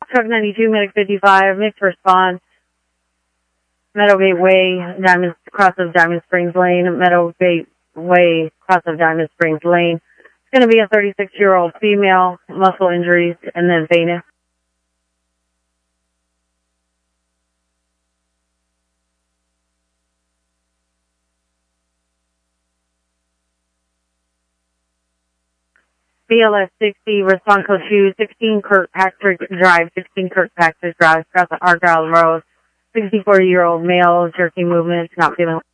Truck 92, Medic 55, mixed response. Meadowgate Way, cross of Diamond Springs Lane, Meadowgate Way, cross of Diamond Springs Lane. It's going to be a 36-year-old female, muscle injuries, and then venous. BLS 60, response code 2, 16 Kirkpatrick Drive, 16 Kirkpatrick Drive, across the Argyle Road. 64-year-old male, jerky movements, not feeling